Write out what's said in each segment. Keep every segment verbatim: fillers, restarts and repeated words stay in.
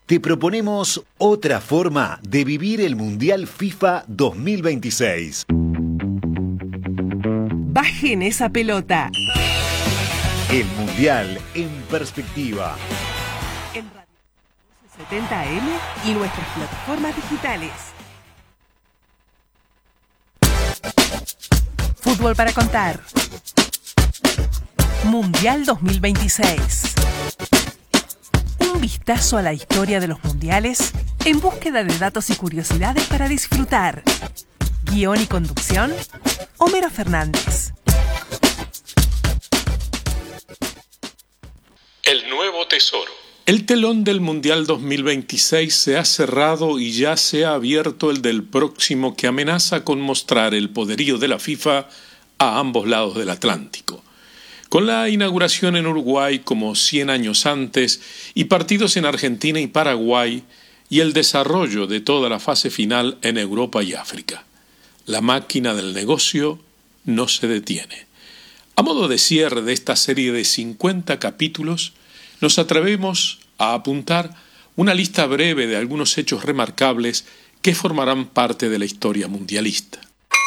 te proponemos otra forma de vivir el Mundial FIFA dos mil veintiséis. Bajen esa pelota. El Mundial en perspectiva. En Radio setenta A M y nuestras plataformas digitales. Fútbol para contar. Mundial dos mil veintiséis. Un vistazo a la historia de los mundiales en búsqueda de datos y curiosidades para disfrutar. Guión y conducción, Homero Fernández. El nuevo tesoro. El telón del Mundial dos mil veintiséis se ha cerrado y ya se ha abierto el del próximo, que amenaza con mostrar el poderío de la FIFA a ambos lados del Atlántico. Con la inauguración en Uruguay como cien años antes y partidos en Argentina y Paraguay, y el desarrollo de toda la fase final en Europa y África. La máquina del negocio no se detiene. A modo de cierre de esta serie de cincuenta capítulos, nos atrevemos a apuntar una lista breve de algunos hechos remarcables que formarán parte de la historia mundialista.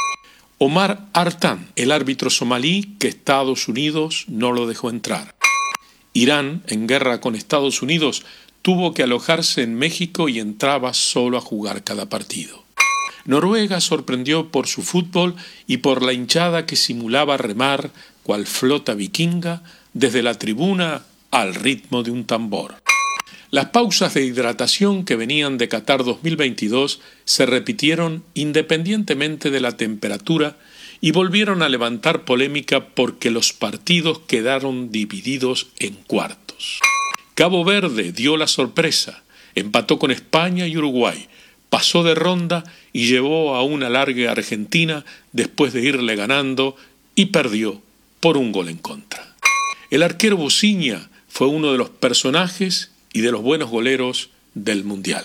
Omar Artan, el árbitro somalí que Estados Unidos no lo dejó entrar. Irán, en guerra con Estados Unidos, tuvo que alojarse en México y entraba solo a jugar cada partido. Noruega sorprendió por su fútbol y por la hinchada que simulaba remar cual flota vikinga desde la tribuna al ritmo de un tambor. Las pausas de hidratación que venían de Qatar dos mil veintidós se repitieron independientemente de la temperatura y volvieron a levantar polémica porque los partidos quedaron divididos en cuartos. Cabo Verde dio la sorpresa, empató con España y Uruguay, pasó de ronda y llevó a una larga Argentina después de irle ganando y perdió por un gol en contra. El arquero Bociña fue uno de los personajes y de los buenos goleros del Mundial.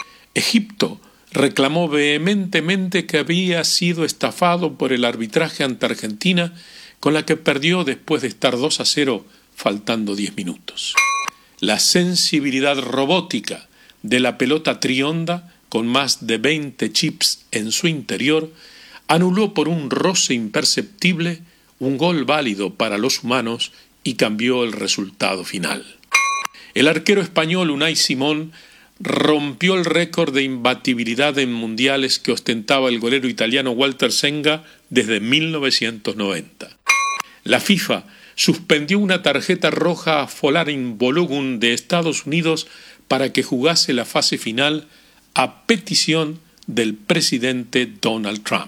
Egipto reclamó vehementemente que había sido estafado por el arbitraje ante Argentina, con la que perdió después de estar dos a cero faltando diez minutos. La sensibilidad robótica de la pelota trionda, con más de veinte chips en su interior, anuló por un roce imperceptible un gol válido para los humanos y cambió el resultado final. El arquero español Unai Simón rompió el récord de imbatibilidad en mundiales que ostentaba el golero italiano Walter Senga desde mil novecientos noventa. La FIFA suspendió una tarjeta roja a Folarin Balogun de Estados Unidos para que jugase la fase final a petición del presidente Donald Trump.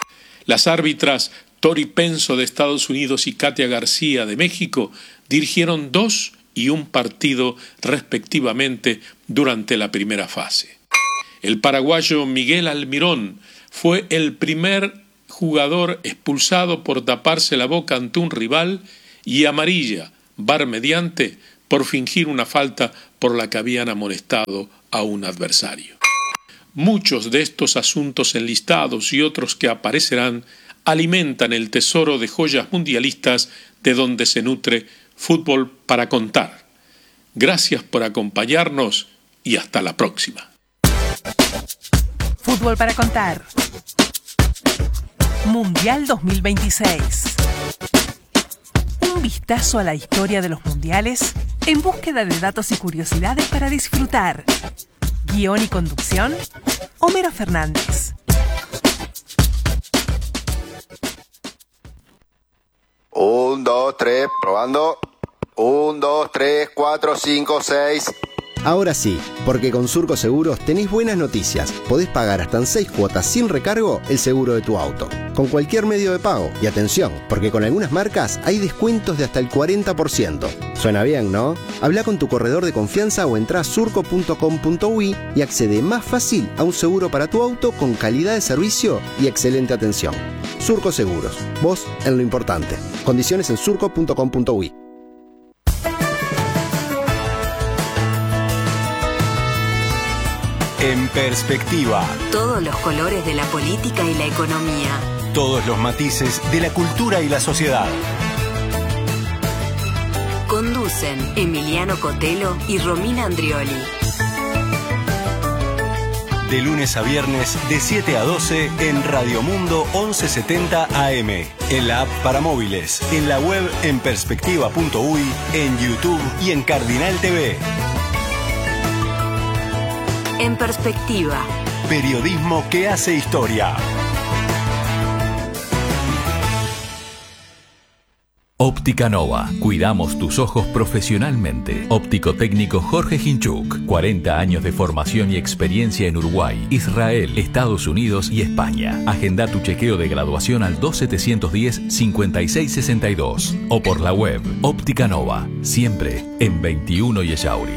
Las árbitras Tori Penso de Estados Unidos y Katia García de México dirigieron dos y un partido respectivamente durante la primera fase. El paraguayo Miguel Almirón fue el primer jugador expulsado por taparse la boca ante un rival y amarilla, var mediante, por fingir una falta por la que habían amonestado a un adversario. Muchos de estos asuntos enlistados y otros que aparecerán alimentan el tesoro de joyas mundialistas de donde se nutre Fútbol para contar. Gracias por acompañarnos y hasta la próxima. Fútbol para contar. Mundial dos mil veintiséis. Un vistazo a la historia de los mundiales en búsqueda de datos y curiosidades para disfrutar. Guión y conducción, Homero Fernández. Un, dos, tres, probando. Un, dos, tres, cuatro, cinco, seis. Ahora sí, porque con Surco Seguros tenés buenas noticias. Podés pagar hasta en seis cuotas sin recargo el seguro de tu auto, con cualquier medio de pago. Y atención, porque con algunas marcas hay descuentos de hasta el cuarenta por ciento. Suena bien, ¿no? Habla con tu corredor de confianza o entrá a surco punto com punto uy y accede más fácil a un seguro para tu auto con calidad de servicio y excelente atención. Surco Seguros, vos en lo importante. Condiciones en surco punto com punto uy. En perspectiva. Todos los colores de la política y la economía. Todos los matices de la cultura y la sociedad. Conducen Emiliano Cotelo y Romina Andrioli. De lunes a viernes, de siete a doce, en Radio Mundo once setenta A M. En la app para móviles, en la web en perspectiva punto uy, en YouTube y en Cardinal T V. En Perspectiva. Periodismo que hace historia. Óptica Nova. Cuidamos tus ojos profesionalmente. Óptico técnico Jorge Hinchuk. cuarenta años de formación y experiencia en Uruguay, Israel, Estados Unidos y España. Agenda tu chequeo de graduación al dos setecientos diez, cincuenta y seis sesenta y dos o por la web Óptica Nova. Siempre en veintiuno y Echauri.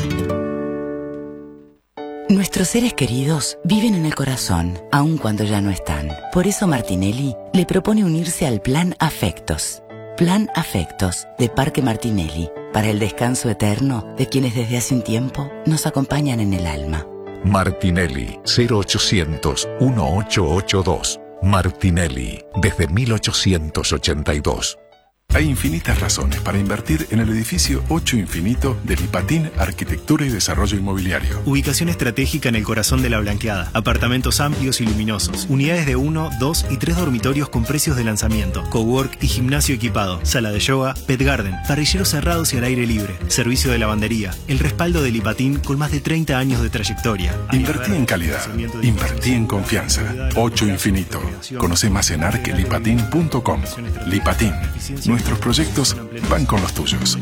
Nuestros seres queridos viven en el corazón, aun cuando ya no están. Por eso Martinelli le propone unirse al Plan Afectos. Plan Afectos de Parque Martinelli, para el descanso eterno de quienes desde hace un tiempo nos acompañan en el alma. Martinelli, cero ochocientos, dieciocho ochenta y dos. Martinelli, desde mil ochocientos ochenta y dos. Hay infinitas razones para invertir en el edificio ocho Infinito de Lipatín Arquitectura y Desarrollo Inmobiliario. Ubicación estratégica en el corazón de la Blanqueada. Apartamentos amplios y luminosos. Unidades de uno, dos y tres dormitorios con precios de lanzamiento. Cowork y gimnasio equipado. Sala de yoga, pet garden. Parrilleros cerrados y al aire libre. Servicio de lavandería. El respaldo de Lipatín con más de treinta años de trayectoria. Invertí en calidad. Invertí en confianza. ocho Infinito. Conoce más en arquelipatin punto com. Lipatín. Nuestros proyectos van con los tuyos.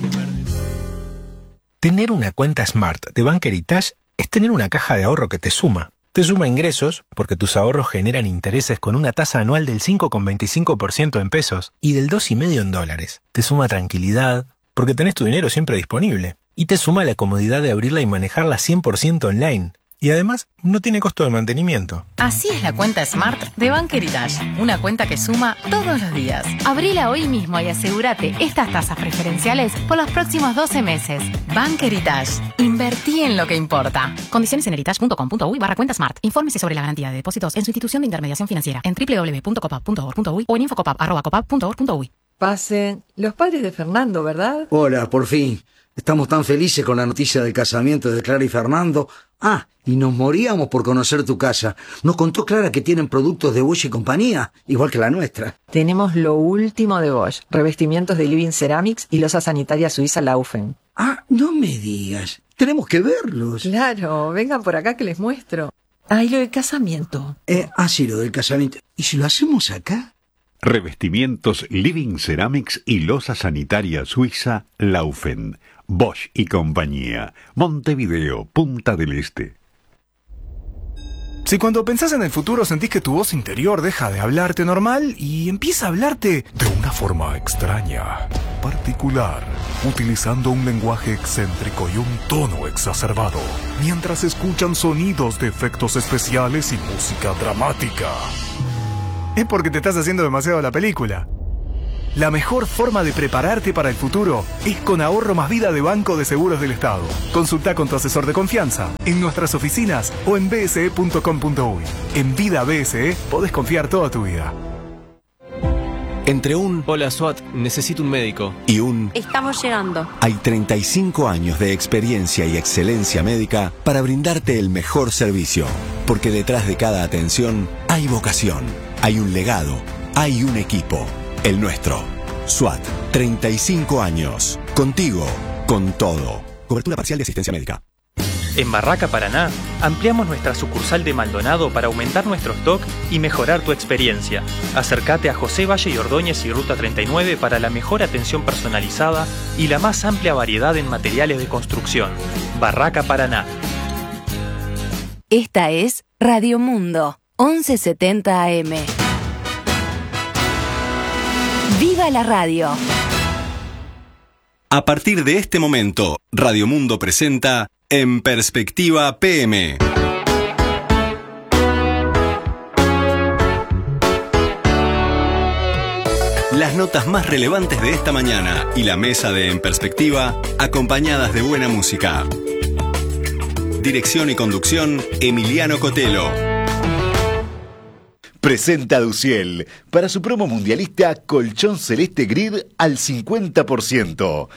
Tener una cuenta Smart de Bank Heritage es tener una caja de ahorro que te suma. Te suma ingresos porque tus ahorros generan intereses con una tasa anual del cinco coma veinticinco por ciento en pesos y del dos coma cinco por ciento en dólares. Te suma tranquilidad porque tenés tu dinero siempre disponible. Y te suma la comodidad de abrirla y manejarla cien por ciento online. Y además, no tiene costo de mantenimiento. Así es la cuenta Smart de Bank Heritage. Una cuenta que suma todos los días. Abrila hoy mismo y asegúrate estas tasas preferenciales por los próximos doce meses. Bank Heritage. Invertí en lo que importa. Condiciones en heritage punto com punto uy barra cuenta Smart. Infórmese sobre la garantía de depósitos en su institución de intermediación financiera en doble u doble u doble u punto copap punto org punto uy o en infocopap arroba copap punto org punto uy. Pasen. Los padres de Fernando, ¿verdad? Hola, por fin. Estamos tan felices con la noticia del casamiento de Clara y Fernando. Ah, y nos moríamos por conocer tu casa. Nos contó Clara que tienen productos de Bosch y compañía, igual que la nuestra. Tenemos lo último de Bosch. Revestimientos de Living Ceramics y losa sanitaria suiza Laufen. Ah, no me digas. Tenemos que verlos. Claro, vengan por acá que les muestro. Ah, y lo del casamiento. Eh, ah, sí, lo del casamiento. ¿Y si lo hacemos acá? Revestimientos Living Ceramics y losa sanitaria suiza Laufen. Bosch y compañía. Montevideo, Punta del Este. Si cuando pensás en el futuro sentís que tu voz interior deja de hablarte normal y empieza a hablarte de una forma extraña, particular, utilizando un lenguaje excéntrico y un tono exacerbado, mientras escuchan sonidos de efectos especiales y música dramática, es porque te estás haciendo demasiado la película. La mejor forma de prepararte para el futuro es con Ahorro Más Vida de Banco de Seguros del Estado. Consulta con tu asesor de confianza en nuestras oficinas o en b s e punto com punto uy. En Vida B S E podés confiar toda tu vida. Entre un "Hola SWAT, necesito un médico" y un "Estamos llegando" hay treinta y cinco años de experiencia y excelencia médica para brindarte el mejor servicio. Porque detrás de cada atención hay vocación, hay un legado, hay un equipo. El nuestro. SWAT. treinta y cinco años. Contigo. Con todo. Cobertura parcial de asistencia médica. En Barraca Paraná, ampliamos nuestra sucursal de Maldonado para aumentar nuestro stock y mejorar tu experiencia. Acércate a José Valle y Ordóñez y Ruta treinta y nueve para la mejor atención personalizada y la más amplia variedad en materiales de construcción. Barraca Paraná. Esta es Radio Mundo, once setenta A M. ¡Viva la radio! A partir de este momento, Radio Mundo presenta En Perspectiva P M. Las notas más relevantes de esta mañana y la mesa de En Perspectiva, acompañadas de buena música. Dirección y conducción, Emiliano Cotelo. Presenta Duciel para su promo mundialista colchón celeste grid al cincuenta por ciento.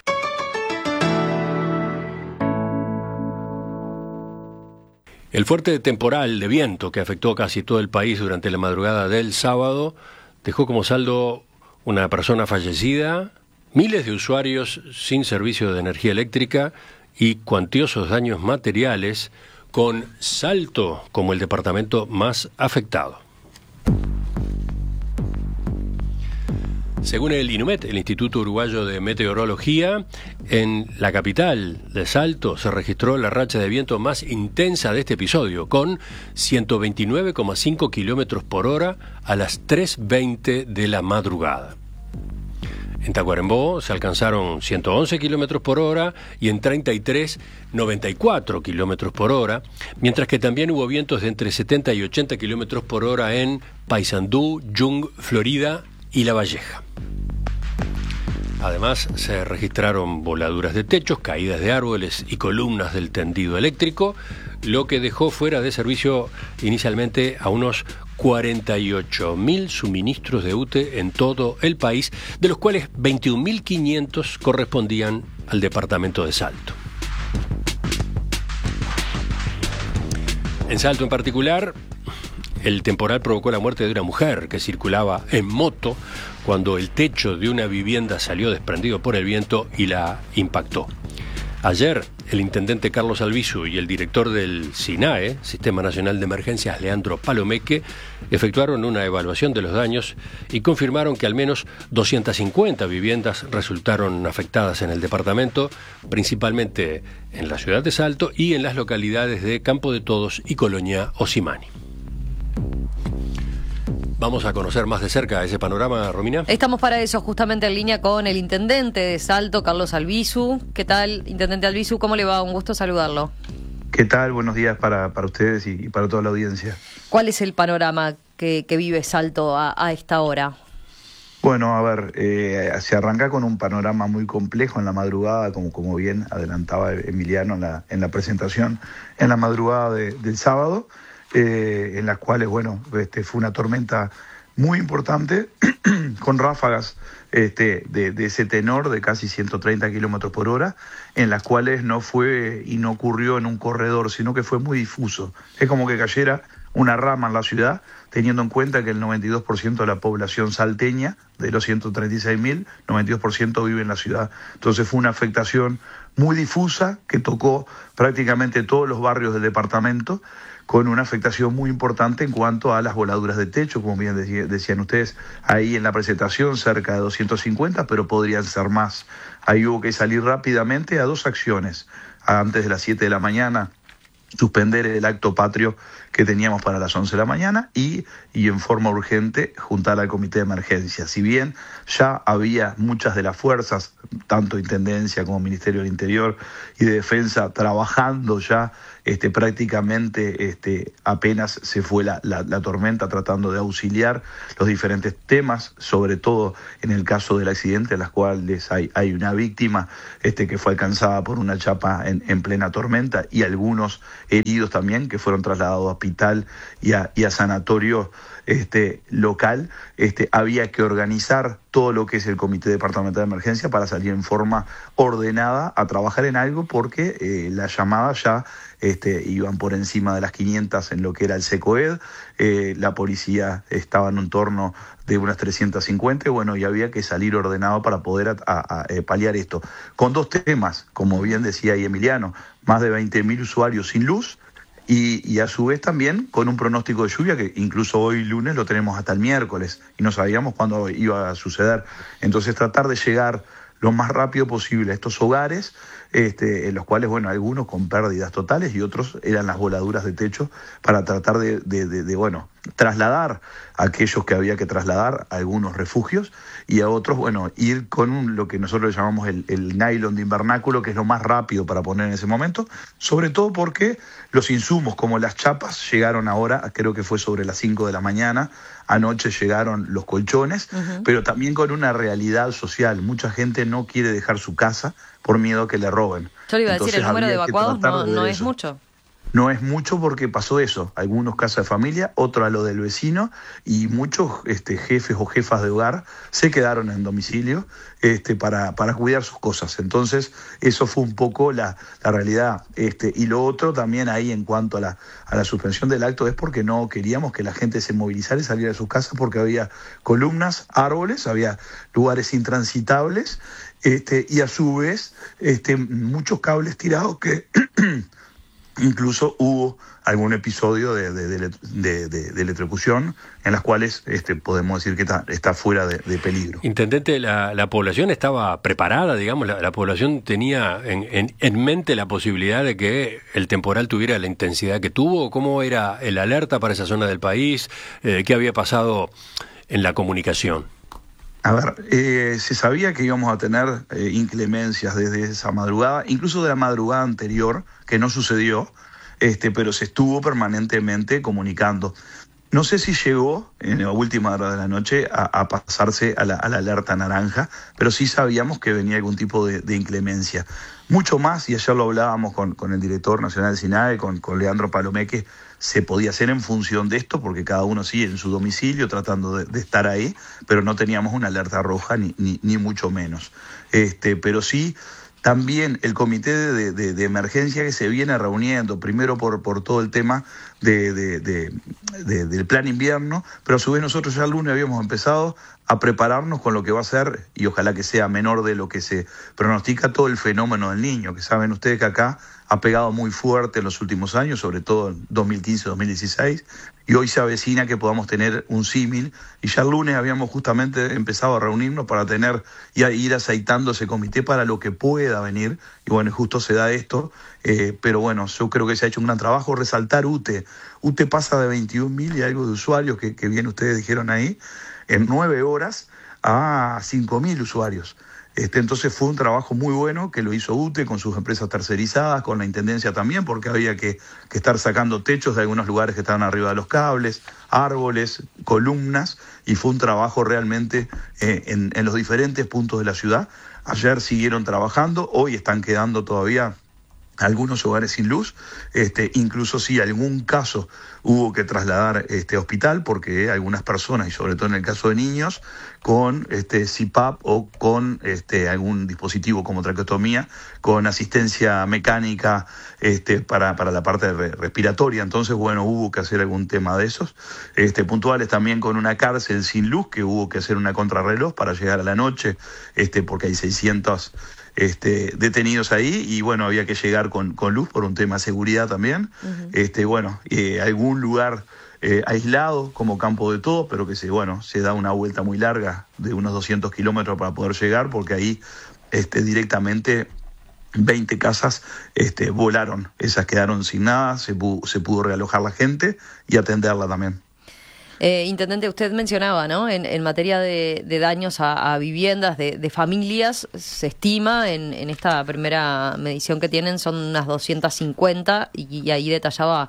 El fuerte temporal de viento que afectó casi todo el país durante la madrugada del sábado dejó como saldo una persona fallecida, miles de usuarios sin servicio de energía eléctrica y cuantiosos daños materiales, con Salto como el departamento más afectado. Según el INUMET, el Instituto Uruguayo de Meteorología, en la capital de Salto se registró la racha de viento más intensa de este episodio, con ciento veintinueve coma cinco kilómetros por hora a las tres veinte de la madrugada. En Tacuarembó se alcanzaron ciento once kilómetros por hora y en treinta y tres, noventa y cuatro kilómetros por hora, mientras que también hubo vientos de entre setenta y ochenta kilómetros por hora en Paysandú, Yung, Florida y La Valleja. Además, se registraron voladuras de techos, caídas de árboles y columnas del tendido eléctrico, lo que dejó fuera de servicio inicialmente a unos cuarenta y ocho mil suministros de U T E en todo el país, de los cuales veintiún mil quinientos correspondían al departamento de Salto. En Salto en particular, el temporal provocó la muerte de una mujer que circulaba en moto cuando el techo de una vivienda salió desprendido por el viento y la impactó. Ayer, el intendente Carlos Albizu y el director del SINAE, Sistema Nacional de Emergencias, Leandro Palomeque, efectuaron una evaluación de los daños y confirmaron que al menos doscientas cincuenta viviendas resultaron afectadas en el departamento, principalmente en la ciudad de Salto y en las localidades de Campo de Todos y Colonia Osimani. Vamos a conocer más de cerca ese panorama, Romina. Estamos para eso, justamente en línea con el intendente de Salto, Carlos Albizu. ¿Qué tal, intendente Albizu? ¿Cómo le va? Un gusto saludarlo. ¿Qué tal? Buenos días para, para ustedes y, y para toda la audiencia. ¿Cuál es el panorama que, que vive Salto a, a esta hora? Bueno, a ver, eh, se arranca con un panorama muy complejo en la madrugada, como, como bien adelantaba Emiliano en la, en la presentación, en la madrugada de, del sábado. Eh, en las cuales, bueno, este, fue una tormenta muy importante, con ráfagas este, de, de ese tenor de casi ciento treinta kilómetros por hora, en las cuales no fue y no ocurrió en un corredor, sino que fue muy difuso. Es como que cayera una rama en la ciudad, teniendo en cuenta que el noventa y dos por ciento de la población salteña, de los ciento treinta y seis mil, noventa y dos por ciento vive en la ciudad. Entonces fue una afectación muy difusa que tocó prácticamente todos los barrios del departamento, con una afectación muy importante en cuanto a las voladuras de techo, como bien decían ustedes, ahí en la presentación cerca de doscientos cincuenta, pero podrían ser más. Ahí hubo que salir rápidamente a dos acciones. Antes de las siete de la mañana, suspender el acto patrio que teníamos para las once de la mañana y, y en forma urgente juntar al comité de emergencia. Si bien ya había muchas de las fuerzas, tanto Intendencia como Ministerio del Interior y de Defensa, trabajando ya este, prácticamente este, apenas se fue la, la, la tormenta, tratando de auxiliar los diferentes temas, sobre todo en el caso del accidente, en las cuales hay, hay una víctima este, que fue alcanzada por una chapa en, en plena tormenta y algunos heridos también que fueron trasladados a hospital y a, y a sanatorio este, local. Este, había que organizar todo lo que es el Comité Departamental de Emergencia para salir en forma ordenada a trabajar en algo, porque eh, las llamadas ya este, iban por encima de las quinientas en lo que era el SECOED, eh, la policía estaba en un torno de unas trescientas cincuenta, bueno, y había que salir ordenado para poder a, a, a, eh, paliar esto. Con dos temas, como bien decía ahí Emiliano, más de veinte mil usuarios sin luz, Y, y a su vez también con un pronóstico de lluvia que incluso hoy lunes lo tenemos hasta el miércoles y no sabíamos cuándo iba a suceder. Entonces tratar de llegar lo más rápido posible a estos hogares, este, en los cuales, bueno, algunos con pérdidas totales y otros eran las voladuras de techo, para tratar de, de, de, de bueno, trasladar a aquellos que había que trasladar a algunos refugios y a otros, bueno, ir con un, lo que nosotros llamamos el, el nylon de invernáculo, que es lo más rápido para poner en ese momento, sobre todo porque los insumos como las chapas llegaron ahora, creo que fue sobre las cinco de la mañana, anoche llegaron los colchones, uh-huh. pero también con una realidad social. Mucha gente no quiere dejar su casa por miedo a que le roben. Yo le iba a decir, el número de evacuados no, de no eso. es mucho. no es mucho porque pasó eso, algunos casas de familia, otros a lo del vecino, y muchos este, jefes o jefas de hogar se quedaron en domicilio este, para, para cuidar sus cosas. Entonces, eso fue un poco la, la realidad. Este, y lo otro también ahí en cuanto a la, a la suspensión del acto es porque no queríamos que la gente se movilizara y saliera de sus casas porque había columnas, árboles, había lugares intransitables, este, y a su vez este, muchos cables tirados que... Incluso hubo algún episodio de, de, de, de, de, de electrocución en las cuales este, podemos decir que está, está fuera de, de peligro. Intendente, la, la población estaba preparada, digamos, la, la población tenía en, en, en mente la posibilidad de que el temporal tuviera la intensidad que tuvo. ¿Cómo era el alerta para esa zona del país? Eh, ¿Qué había pasado en la comunicación? A ver, eh, se sabía que íbamos a tener eh, inclemencias desde esa madrugada, incluso de la madrugada anterior, que no sucedió, este, pero se estuvo permanentemente comunicando. No sé si llegó en la última hora de la noche a, a pasarse a la, a la alerta naranja, pero sí sabíamos que venía algún tipo de, de inclemencia. Mucho más, y ayer lo hablábamos con, con el director nacional del SINAE, con, con Leandro Palomeque, se podía hacer en función de esto, porque cada uno sigue en su domicilio tratando de, de estar ahí, pero no teníamos una alerta roja ni, ni, ni mucho menos. Este, pero sí, también el comité de, de, de emergencia que se viene reuniendo, primero por, por todo el tema de, de, de, de, del plan invierno, pero a su vez nosotros ya el lunes habíamos empezado a prepararnos con lo que va a ser, y ojalá que sea menor de lo que se pronostica, todo el fenómeno del Niño, que saben ustedes que acá ha pegado muy fuerte en los últimos años, sobre todo en dos mil quince dos mil dieciséis, y hoy se avecina que podamos tener un símil, y ya el lunes habíamos justamente empezado a reunirnos para tener y a ir aceitando ese comité para lo que pueda venir, y bueno, justo se da esto, eh, pero bueno, yo creo que se ha hecho un gran trabajo. Resaltar U T E, U T E pasa de veintiún mil y algo de usuarios, que, que bien ustedes dijeron ahí, en nueve horas a cinco mil usuarios. Este, entonces fue un trabajo muy bueno que lo hizo U T E con sus empresas tercerizadas, con la Intendencia también, porque había que, que estar sacando techos de algunos lugares que estaban arriba de los cables, árboles, columnas, y fue un trabajo realmente eh, en, en los diferentes puntos de la ciudad. Ayer siguieron trabajando, hoy están quedando todavía algunos hogares sin luz, este, incluso si algún caso hubo que trasladar este hospital, porque algunas personas, y sobre todo en el caso de niños, con este C P A P o con este algún dispositivo como traqueotomía, con asistencia mecánica este, para, para la parte re- respiratoria. Entonces, bueno, hubo que hacer algún tema de esos. Este, puntuales también con una cárcel sin luz, que hubo que hacer una contrarreloj para llegar a la noche, este, porque hay seiscientos Este, detenidos ahí, y bueno, había que llegar con, con luz por un tema de seguridad también. Uh-huh. Este, bueno, eh, algún lugar eh, aislado como Campo de Todo, pero que se, bueno, se da una vuelta muy larga de unos doscientos kilómetros para poder llegar, porque ahí este, directamente veinte casas este, volaron, esas quedaron sin nada, se pudo, se pudo realojar la gente y atenderla también. Eh, Intendente, usted mencionaba, ¿no? En, en materia de, de daños a, a viviendas de, de familias, se estima en, en esta primera medición que tienen son unas doscientas cincuenta, y, y ahí detallaba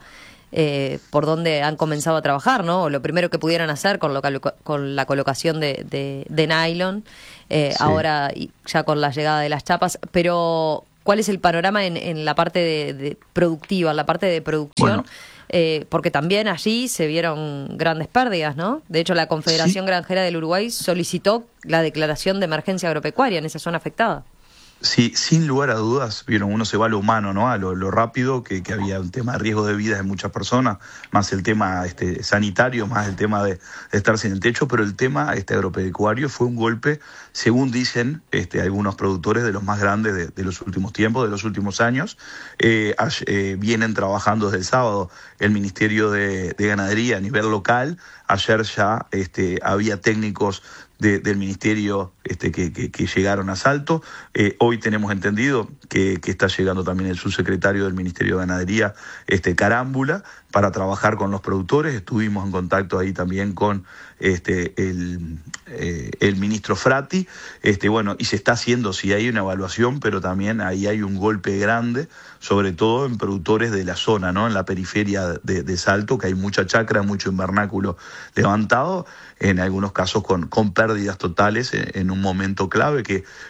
eh, por dónde han comenzado a trabajar, ¿no? Lo primero que pudieran hacer con, lo, con la colocación de, de, de nylon, eh, sí. Ahora ya con la llegada de las chapas, pero ¿cuál es el panorama en, en la parte de, de productiva, en la parte de producción? Bueno. Eh, porque también allí se vieron grandes pérdidas, ¿no? De hecho, la Confederación sí. Granjera del Uruguay solicitó la declaración de emergencia agropecuaria en esa zona afectada. Sí, sin lugar a dudas, vieron, uno se va a lo humano, ¿no? A lo, lo rápido, que, que había un tema de riesgo de vida de muchas personas, más el tema este, sanitario, más el tema de, de estar sin el techo, pero el tema este, agropecuario fue un golpe, según dicen este, algunos productores, de los más grandes de, de los últimos tiempos, de los últimos años. Eh, eh, vienen trabajando desde el sábado el Ministerio de, de Ganadería a nivel local. Ayer ya este, había técnicos De, del ministerio este, que, que, que llegaron a Salto. Eh, hoy tenemos entendido que, que está llegando también el subsecretario del Ministerio de Ganadería, este, Carámbula, para trabajar con los productores. Estuvimos en contacto ahí también con este, el, eh, el ministro Frati. Este, bueno, y se está haciendo, sí hay una evaluación, pero también ahí hay un golpe grande, sobre todo en productores de la zona, ¿no? En la periferia de, de Salto, que hay mucha chacra, mucho invernáculo levantado, en algunos casos con, con pérdidas totales en, en un momento clave que,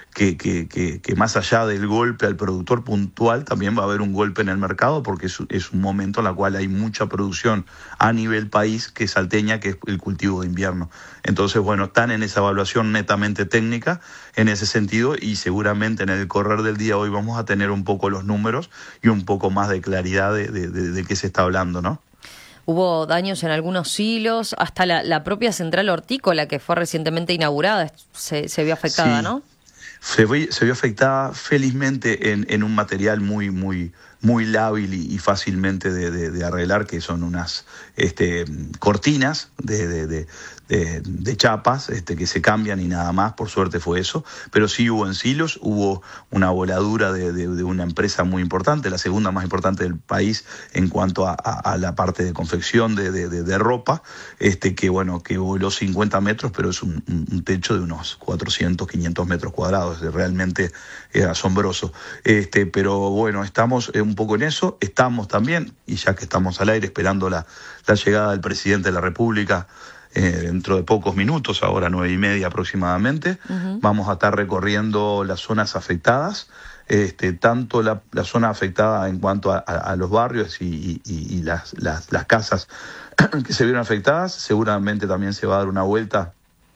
que, que, que, que más allá del golpe al productor puntual, también va a haber un golpe en el mercado, porque es, es un momento en el cual hay mucha producción a nivel país que es salteña, que es el cultivo de invierno. Entonces, bueno, están en esa evaluación netamente técnica en ese sentido, y seguramente en el correr del día hoy vamos a tener un poco los números y un poco más de claridad de, de, de, de qué se está hablando, ¿no? Hubo daños en algunos silos, hasta la, la propia central hortícola que fue recientemente inaugurada se, se vio afectada, sí. ¿no? Se vio, se vio afectada felizmente en, en un material muy muy muy lábil y, y fácilmente de, de, de arreglar, que son unas este, cortinas de, de, de, de, de chapas este, que se cambian y nada más, por suerte fue eso, pero sí hubo en silos, hubo una voladura de, de, de una empresa muy importante, la segunda más importante del país en cuanto a, a, a la parte de confección de, de, de, de ropa, este, que bueno, que voló cincuenta metros, pero es un, un techo de unos cuatrocientos, quinientos metros cuadrados, realmente es asombroso. Este, pero bueno, estamos un poco en eso, estamos también, y ya que estamos al aire, esperando la, la llegada del presidente de la República eh, dentro de pocos minutos, ahora nueve y media aproximadamente, uh-huh. Vamos a estar recorriendo las zonas afectadas, este, tanto la, la zona afectada en cuanto a, a, a los barrios y, y, y las, las, las casas que se vieron afectadas. Seguramente también se va a dar una vuelta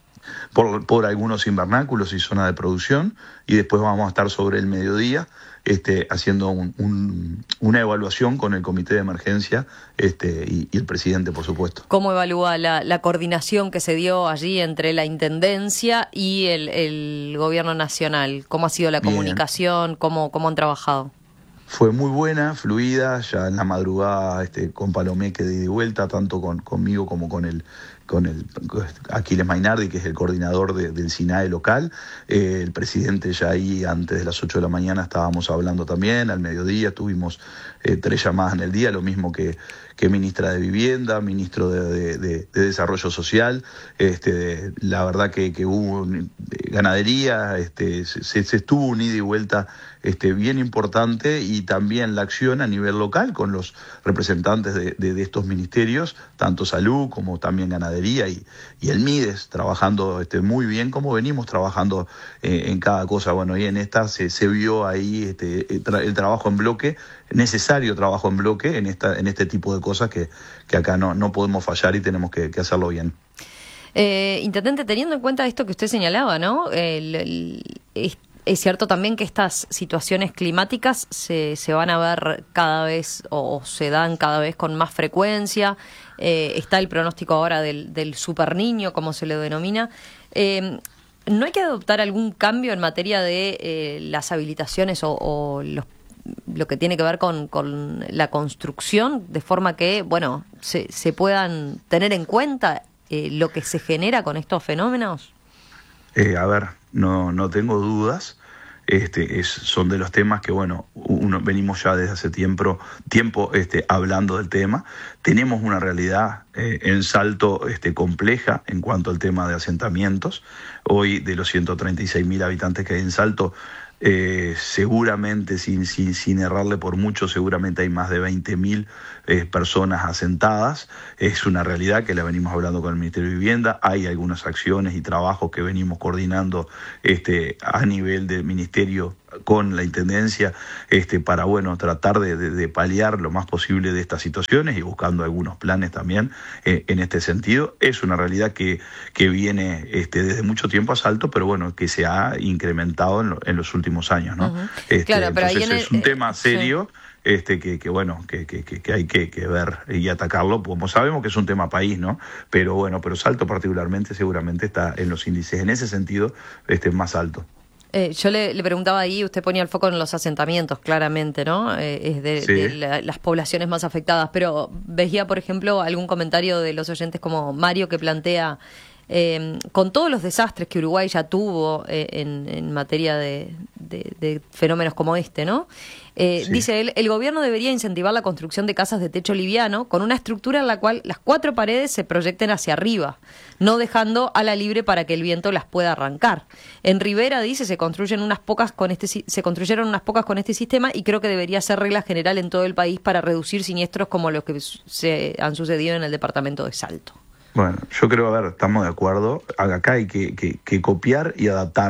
Por, por algunos invernáculos y zona de producción, y después vamos a estar sobre el mediodía este, haciendo un, un, una evaluación con el comité de emergencia este, y, y el presidente, por supuesto. ¿Cómo evalúa la, la coordinación que se dio allí entre la Intendencia y el, el Gobierno Nacional? ¿Cómo ha sido la Bien. comunicación? ¿Cómo, cómo han trabajado? Fue muy buena, fluida, ya en la madrugada este, con Palomeque de ida y vuelta, tanto con, conmigo como con el con el Aquiles Mainardi, que es el coordinador de, del SINAE local. Eh, el presidente ya ahí antes de las ocho de la mañana estábamos hablando también, al mediodía tuvimos eh, tres llamadas en el día, lo mismo que, que ministra de Vivienda, ministro de, de, de, de Desarrollo Social. Este, la verdad que, que hubo ganadería, este, se, se estuvo un ida y vuelta este, bien importante, y también la acción a nivel local con los representantes de, de, de estos ministerios, tanto salud como también ganadería y, y el MIDES, trabajando este, muy bien, como venimos trabajando eh, en cada cosa. Bueno, y en esta se, se vio ahí este, el, tra- el trabajo en bloque, necesario trabajo en bloque en esta en este tipo de cosas que, que acá no, no podemos fallar y tenemos que, que hacerlo bien. Eh, Intendente, teniendo en cuenta esto que usted señalaba, ¿no? El, el, es, es cierto también que estas situaciones climáticas se, se van a ver cada vez o, o se dan cada vez con más frecuencia. Eh, está el pronóstico ahora del, del superniño, como se le denomina. Eh, ¿No hay que adoptar algún cambio en materia de eh, las habilitaciones o, o los, lo que tiene que ver con, con la construcción, de forma que, bueno, se, se puedan tener en cuenta eh, lo que se genera con estos fenómenos? Eh, a ver, no, no tengo dudas. Este, es, son de los temas que, bueno, uno, venimos ya desde hace tiempo, tiempo este, hablando del tema. Tenemos una realidad eh, en Salto este, compleja en cuanto al tema de asentamientos. Hoy, de los ciento treinta y seis mil habitantes que hay en Salto, eh, seguramente, sin, sin, sin errarle por mucho, seguramente hay más de veinte mil eh, personas asentadas. Es una realidad que la venimos hablando con el Ministerio de Vivienda. Hay algunas acciones y trabajos que venimos coordinando este, a nivel del Ministerio con la Intendencia este, para bueno tratar de, de, de paliar lo más posible de estas situaciones y buscando algunos planes también eh, en este sentido. Es una realidad que, que viene este, desde mucho tiempo a Salto, pero bueno, que se ha incrementado en, lo, en los últimos años, ¿no? Uh-huh. este, claro, pero entonces ahí en es el, un tema serio. Sí. Este, que, que bueno, que, que, que hay que, que ver y atacarlo, como sabemos que es un tema país, ¿no? Pero bueno, pero Salto particularmente seguramente está en los índices, en ese sentido, este, más alto. Eh, yo le, le preguntaba ahí, usted ponía el foco en los asentamientos, claramente, ¿no? Eh, es de, Sí. de la, las poblaciones más afectadas, pero veía, por ejemplo, algún comentario de los oyentes como Mario que plantea, eh, con todos los desastres que Uruguay ya tuvo eh, en, en materia de, de, de fenómenos como este, ¿no? Eh, Sí. Dice él, el gobierno debería incentivar la construcción de casas de techo liviano con una estructura en la cual las cuatro paredes se proyecten hacia arriba, no dejando a la libre para que el viento las pueda arrancar. En Rivera, dice, se construyen unas pocas con este si- se construyeron unas pocas con este sistema y creo que debería ser regla general en todo el país para reducir siniestros como los que se han sucedido en el departamento de Salto. Bueno, yo creo, a ver, estamos de acuerdo. Acá hay que, que, que copiar y adaptar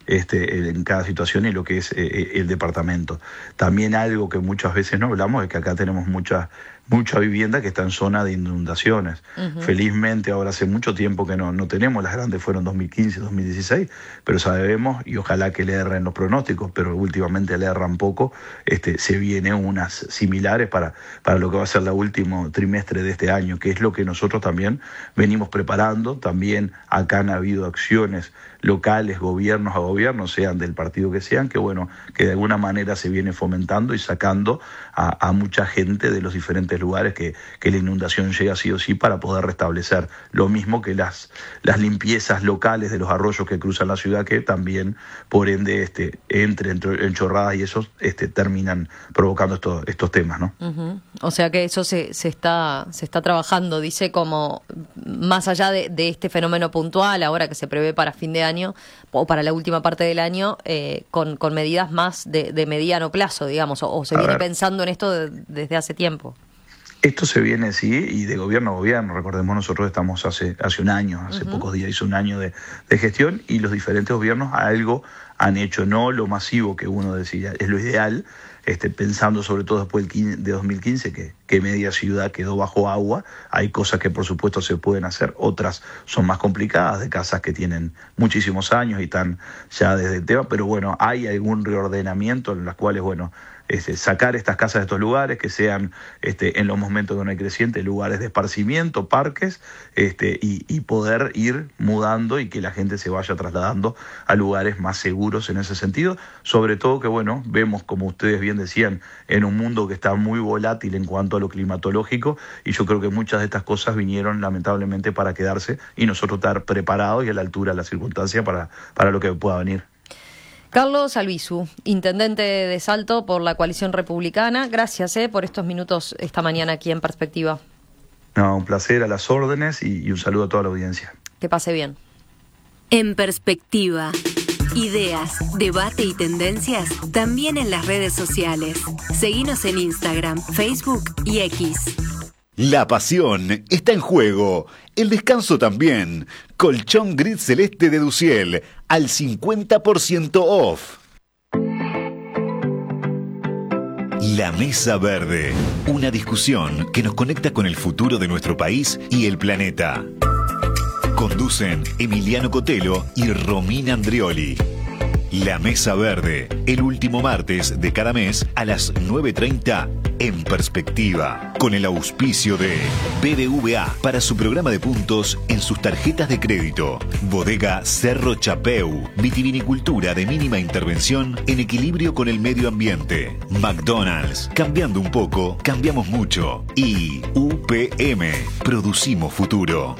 este, en cada situación y lo que es eh, el departamento. También algo que muchas veces no hablamos es que acá tenemos mucha, mucha vivienda que está en zona de inundaciones. Uh-huh. Felizmente ahora hace mucho tiempo que no, no tenemos, las grandes fueron dos mil quince, dos mil dieciséis, pero sabemos, y ojalá que le erren los pronósticos, pero últimamente le erran poco, este, se vienen unas similares para, para lo que va a ser el último trimestre de este año, que es lo que nosotros también venimos preparando. También acá han habido acciones locales, gobiernos a gobiernos, sean del partido que sean, que bueno, que de alguna manera se viene fomentando y sacando a, a mucha gente de los diferentes lugares que, que la inundación llega sí o sí para poder restablecer. Lo mismo que las, las limpiezas locales de los arroyos que cruzan la ciudad, que también, por ende, este, entre, entre enchorradas y esos este, terminan provocando estos, estos temas, ¿no? Uh-huh. O sea que eso se, se, está, se está trabajando, dice, como más allá de, de este fenómeno puntual, ahora que se prevé para fin de año, o para la última parte del año, eh, con, con medidas más de, de mediano plazo, digamos, o, o se a viene ver. pensando en esto de, desde hace tiempo. Esto se viene, sí, y de gobierno a gobierno. Recordemos, nosotros estamos hace, hace un año, hace uh-huh. pocos días hizo un año de, de gestión, y los diferentes gobiernos algo han hecho, no lo masivo que uno decía, es lo ideal, este, pensando sobre todo después de dos mil quince, que, que media ciudad quedó bajo agua. Hay cosas que por supuesto se pueden hacer, otras son más complicadas, de casas que tienen muchísimos años y están ya desde el tema, pero bueno, hay algún reordenamiento en las cuales, bueno, Este, sacar estas casas de estos lugares, que sean este, en los momentos donde hay creciente, lugares de esparcimiento, parques, este, y, y poder ir mudando y que la gente se vaya trasladando a lugares más seguros en ese sentido. Sobre todo que, bueno, vemos, como ustedes bien decían, en un mundo que está muy volátil en cuanto a lo climatológico, y yo creo que muchas de estas cosas vinieron lamentablemente para quedarse, y nosotros estar preparados y a la altura de la circunstancia para, para lo que pueda venir. Carlos Albizu, intendente de Salto por la Coalición Republicana, gracias eh, por estos minutos esta mañana aquí en Perspectiva. No, un placer, a las órdenes, y, y un saludo a toda la audiencia. Que pase bien. En Perspectiva, ideas, debate y tendencias también en las redes sociales. Seguinos en Instagram, Facebook y X. La pasión está en juego, el descanso también. Colchón gris celeste de Duciel, al cincuenta por ciento off. La Mesa Verde, una discusión que nos conecta con el futuro de nuestro país y el planeta. Conducen Emiliano Cotelo y Romina Andrioli. La Mesa Verde, el último martes de cada mes a las nueve treinta en Perspectiva, con el auspicio de B B V A para su programa de puntos en sus tarjetas de crédito. Bodega Cerro Chapeu, vitivinicultura de mínima intervención en equilibrio con el medio ambiente. McDonald's, cambiando un poco, cambiamos mucho. Y U P M, producimos futuro.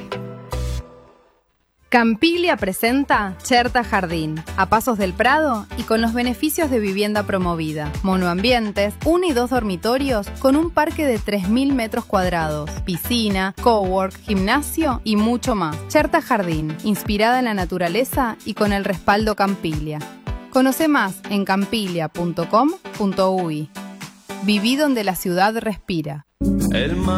Campiglia presenta Cherta Jardín, a pasos del Prado y con los beneficios de vivienda promovida. Monoambientes, uno y dos dormitorios con un parque de tres mil metros cuadrados, piscina, cowork, gimnasio y mucho más. Cherta Jardín, inspirada en la naturaleza y con el respaldo Campiglia. Conoce más en campiglia punto com punto uy. Viví donde la ciudad respira. El